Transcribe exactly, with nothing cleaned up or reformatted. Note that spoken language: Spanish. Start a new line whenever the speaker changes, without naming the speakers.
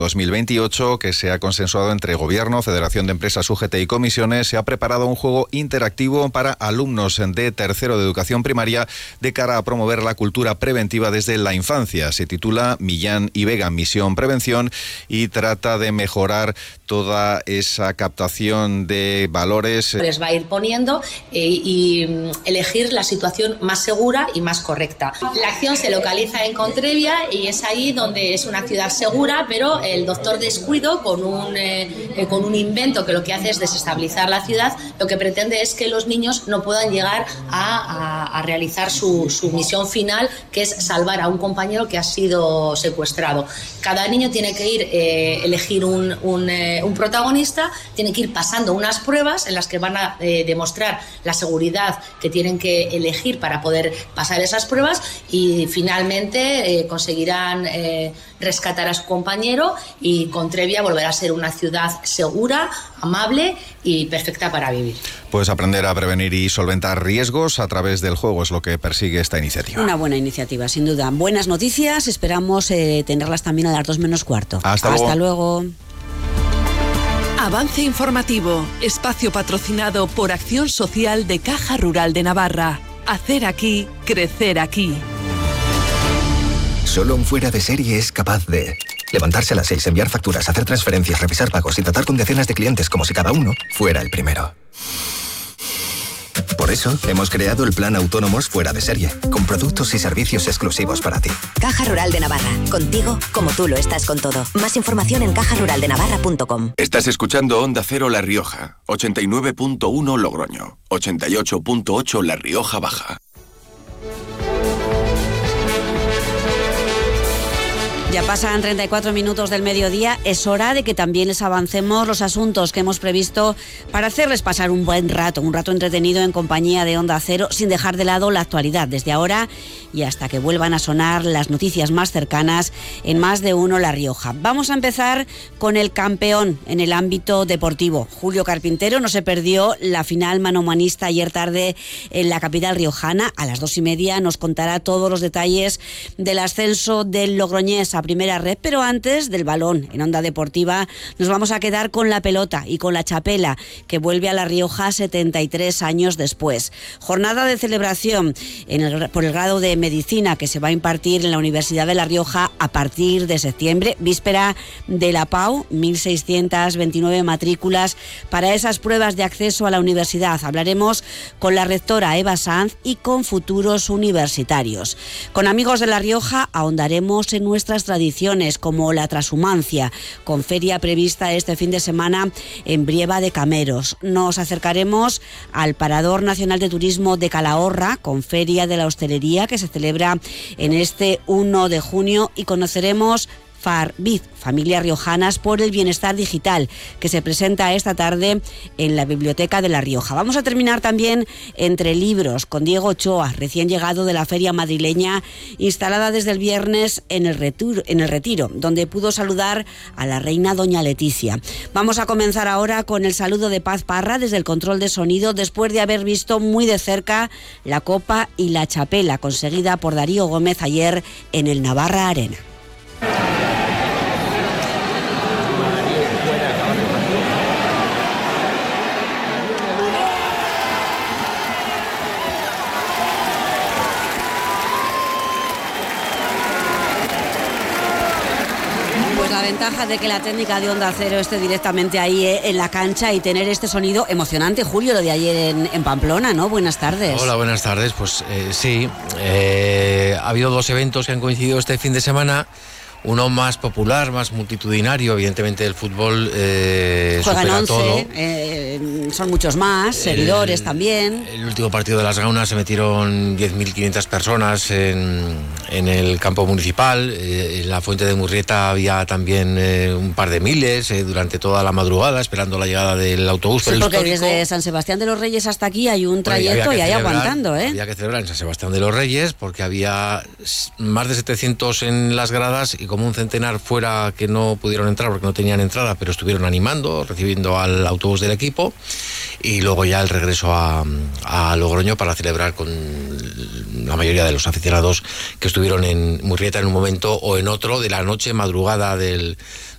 dos mil veintiocho, que se ha consensuado entre Gobierno, Federación de Empresas U G T y comisiones, se ha preparado un juego interactivo para alumnos de tercero de educación primaria de cara a promover la cultura preventiva desde la infancia. Se titula Millán y Vega, Misión Prevención, y trata de mejorar toda esa captación de valores.
Les va a ir poniendo eh, y elegir la situación más segura y más correcta. La acción se localiza en Contrevia y es ahí donde es una ciudad segura, pero el doctor Descuido, con un, eh, con un invento que lo que hace es desestabilizar la ciudad, lo que pretende es que los niños no puedan llegar a, a, a realizar su, su misión final, que es salvar a un compañero que ha sido secuestrado. Cada niño tiene que ir, eh, elegir un, un, eh, un protagonista, tiene que ir pasando unas pruebas en las que van a eh, demostrar la seguridad que tienen que elegir para poder pasar esas pruebas y finalmente eh, conseguirán eh, rescatar a su compañero y Contrevia volverá a ser una ciudad segura, amable y perfecta para vivir.
Pues aprender a prevenir y solventar riesgos a través del juego es lo que persigue esta iniciativa.
Una buena iniciativa, sin duda. Buenas noticias, esperamos eh, tenerlas también a las dos menos cuarto.
Hasta,
Hasta luego.
luego.
Avance informativo, espacio patrocinado por Acción Social de Caja Rural de Navarra. Hacer aquí, crecer aquí.
Solo un fuera de serie es capaz de levantarse a las seis, enviar facturas, hacer transferencias, revisar pagos y tratar con decenas de clientes como si cada uno fuera el primero. Por eso, hemos creado el Plan Autónomos Fuera de Serie, con productos y servicios exclusivos para ti.
Caja Rural de Navarra, contigo como tú lo estás con todo. Más información en caja rural de navarra punto com.
Estás escuchando Onda Cero La Rioja, ochenta y nueve punto uno Logroño, ochenta y ocho punto ocho La Rioja Baja.
Ya pasan treinta y cuatro minutos del mediodía, es hora de que también les avancemos los asuntos que hemos previsto para hacerles pasar un buen rato, un rato entretenido en compañía de Onda Cero, sin dejar de lado la actualidad desde ahora y hasta que vuelvan a sonar las noticias más cercanas en Más de Uno La Rioja. Vamos a empezar con el campeón en el ámbito deportivo. Julio Carpintero no se perdió la final manomanista ayer tarde en la capital riojana. A las dos y media nos contará todos los detalles del ascenso del Logroñés a primera red, pero antes del balón en Onda Deportiva nos vamos a quedar con la pelota y con la chapela, que vuelve a La Rioja setenta y tres años después. Jornada de celebración en el, por el grado de Medicina que se va a impartir en la Universidad de La Rioja a partir de septiembre, víspera de la P A U, mil seiscientas veintinueve matrículas para esas pruebas de acceso a la universidad. Hablaremos con la rectora Eva Sanz y con futuros universitarios. Con Amigos de La Rioja ahondaremos en nuestras tradiciones como la trashumancia, con feria prevista este fin de semana en Brieva de Cameros. Nos acercaremos al Parador Nacional de Turismo de Calahorra, con feria de la hostelería que se celebra en este uno de junio, y conoceremos Farbiz, Familias Riojanas por el Bienestar Digital, que se presenta esta tarde en la Biblioteca de La Rioja. Vamos a terminar también entre libros con Diego Ochoa, recién llegado de la feria madrileña, instalada desde el viernes en el Retiro, en el Retiro, donde pudo saludar a la reina doña Leticia. Vamos a comenzar ahora con el saludo de Paz Parra desde el control de sonido, después de haber visto muy de cerca la copa y la chapela conseguida por Darío Gómez ayer en el Navarra Arena. La ventaja de que la técnica de Onda Cero esté directamente ahí eh, en la cancha y tener este sonido emocionante. Julio, lo de ayer en, en Pamplona, ¿no? Buenas tardes.
Hola, buenas tardes. Pues eh, sí, eh, ha habido dos eventos que han coincidido este fin de semana. Uno más popular, más multitudinario, evidentemente el fútbol eh,
Juegan
supera
once,
todo.
Eh, son muchos más, seguidores
el,
también.
El último partido de las Gaunas se metieron diez mil quinientas personas en, en el campo municipal. Eh, en la Fuente de Murrieta había también eh, un par de miles eh, durante toda la madrugada esperando la llegada del autobús.
Sí, porque histórico, desde San Sebastián de los Reyes hasta aquí hay un trayecto bueno, y hay aguantando. ¿eh?
Había que celebrar en San Sebastián de los Reyes porque había más de setecientos en las gradas y como un centenar fuera que no pudieron entrar porque no tenían entrada, pero estuvieron animando, recibiendo al autobús del equipo, y luego ya el regreso a, a Logroño para celebrar con la mayoría de los aficionados que estuvieron en Murrieta en un momento o en otro de la noche, madrugada del,